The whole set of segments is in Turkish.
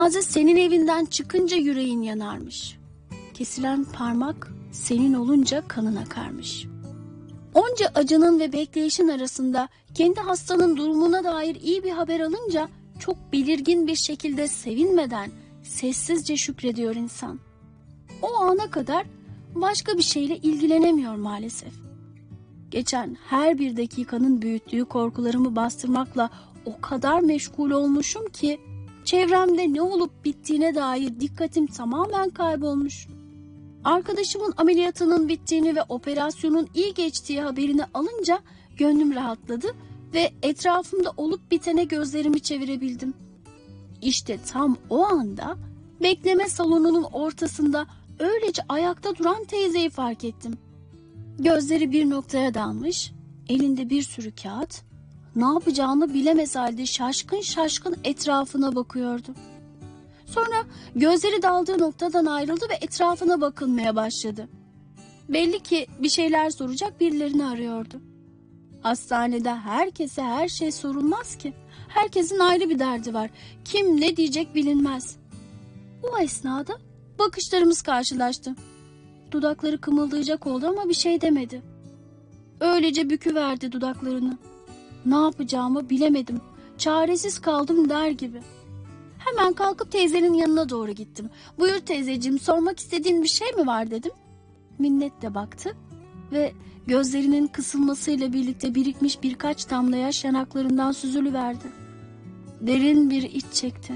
Cenaze senin evinden çıkınca yüreğin yanarmış. Kesilen parmak senin olunca kanın akarmış. Onca acının ve bekleyişin arasında kendi hastanın durumuna dair iyi bir haber alınca çok belirgin bir şekilde sevinmeden sessizce şükrediyor insan. O ana kadar başka bir şeyle ilgilenemiyor maalesef. Geçen her bir dakikanın büyüttüğü korkularımı bastırmakla o kadar meşgul olmuşum ki çevremde ne olup bittiğine dair dikkatim tamamen kaybolmuş. Arkadaşımın ameliyatının bittiğini ve operasyonun iyi geçtiği haberini alınca gönlüm rahatladı ve etrafımda olup bitene gözlerimi çevirebildim. İşte tam o anda bekleme salonunun ortasında öylece ayakta duran teyzeyi fark ettim. Gözleri bir noktaya dalmış, elinde bir sürü kağıt, ne yapacağını bilemez halde şaşkın şaşkın etrafına bakıyordu. Sonra gözleri daldığı noktadan ayrıldı ve etrafına bakınmaya başladı. Belli ki bir şeyler soracak birilerini arıyordu. Hastanede herkese her şey sorulmaz ki. Herkesin ayrı bir derdi var. Kim ne diyecek bilinmez. O esnada bakışlarımız karşılaştı. Dudakları kımıldayacak oldu ama bir şey demedi. Öylece büküverdi dudaklarını. Ne yapacağımı bilemedim. Çaresiz kaldım der gibi. Hemen kalkıp teyzenin yanına doğru gittim. Buyur teyzeciğim, sormak istediğin bir şey mi var dedim. Minnetle baktı ve gözlerinin kısılmasıyla birlikte birikmiş birkaç damla yaş yanaklarından süzülüverdi. Derin bir iç çekti.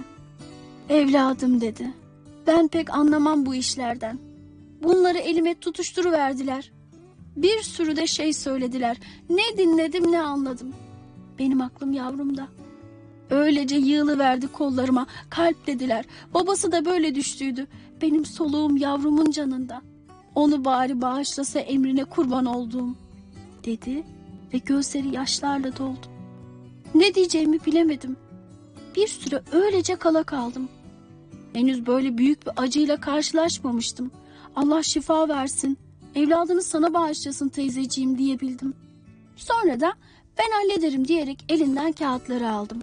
Evladım dedi. Ben pek anlamam bu işlerden. Bunları elime tutuşturuverdiler. Bir sürü de şey söylediler. Ne dinledim ne anladım. Benim aklım yavrumda. Öylece yığılıverdi kollarıma. Kalp dediler. Babası da böyle düştüydü. Benim soluğum yavrumun canında. Onu bari bağışlasa emrine kurban olduğum dedi ve gözleri yaşlarla doldu. Ne diyeceğimi bilemedim. Bir süre öylece kala kaldım. Henüz böyle büyük bir acıyla karşılaşmamıştım. Allah şifa versin, evladını sana bağışlasın teyzeciğim diyebildim. Sonra da ben hallederim diyerek elinden kağıtları aldım.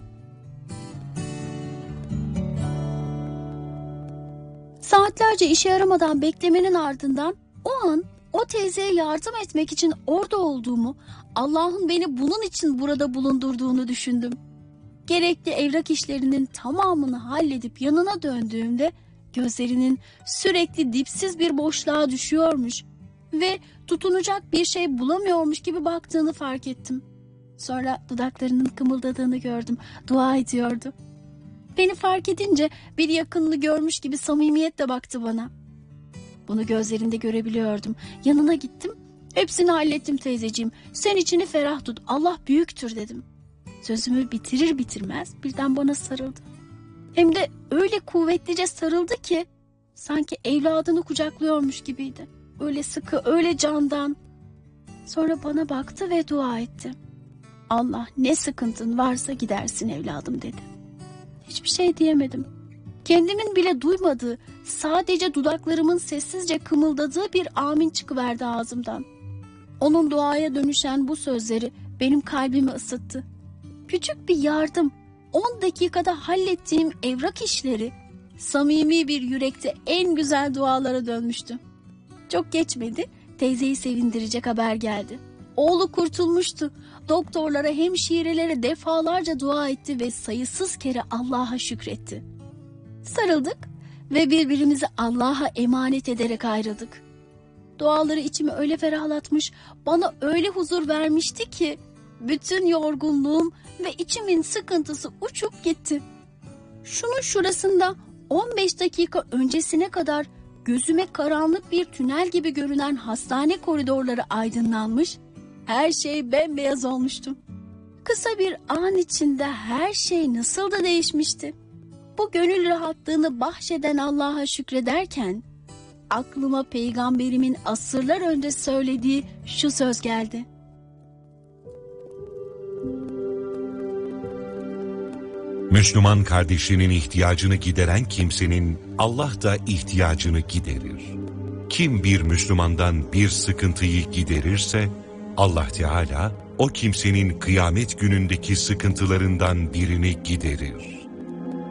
Saatlerce işe yaramadan beklemenin ardından o an o teyzeye yardım etmek için orada olduğumu, Allah'ın beni bunun için burada bulundurduğunu düşündüm. Gerekli evrak işlerinin tamamını halledip yanına döndüğümde gözlerinin sürekli dipsiz bir boşluğa düşüyormuş ve tutunacak bir şey bulamıyormuş gibi baktığını fark ettim. Sonra dudaklarının kımıldadığını gördüm. Dua ediyordu. Beni fark edince bir yakınını görmüş gibi samimiyetle baktı bana. Bunu gözlerinde görebiliyordum. Yanına gittim. Hepsini hallettim teyzeciğim. Sen içini ferah tut. Allah büyüktür dedim. Sözümü bitirir bitirmez birden bana sarıldı. Hem de öyle kuvvetlice sarıldı ki sanki evladını kucaklıyormuş gibiydi. Öyle sıkı, öyle candan. Sonra bana baktı ve dua etti. Allah ne sıkıntın varsa gidersin evladım dedi. Hiçbir şey diyemedim. Kendimin bile duymadığı, sadece dudaklarımın sessizce kımıldadığı bir amin çıkıverdi ağzımdan. Onun duaya dönüşen bu sözleri benim kalbimi ısıttı. Küçük bir yardım, 10 dakikada hallettiğim evrak işleri samimi bir yürekte en güzel dualara dönmüştü. Çok geçmedi, teyzeyi sevindirecek haber geldi. Oğlu kurtulmuştu. Doktorlara, hemşirelere defalarca dua etti ve sayısız kere Allah'a şükretti. Sarıldık ve birbirimizi Allah'a emanet ederek ayrıldık. Duaları içimi öyle ferahlatmış, bana öyle huzur vermişti ki bütün yorgunluğum ve içimin sıkıntısı uçup gitti. Şunun şurasında 15 dakika öncesine kadar gözüme karanlık bir tünel gibi görünen hastane koridorları aydınlanmış, her şey bembeyaz olmuştu. Kısa bir an içinde her şey nasıl da değişmişti. Bu gönül rahatlığını bahşeden Allah'a şükrederken aklıma peygamberimin asırlar önce söylediği şu söz geldi. Müslüman kardeşinin ihtiyacını gideren kimsenin Allah da ihtiyacını giderir. Kim bir Müslümandan bir sıkıntıyı giderirse Allah Teala o kimsenin kıyamet günündeki sıkıntılarından birini giderir.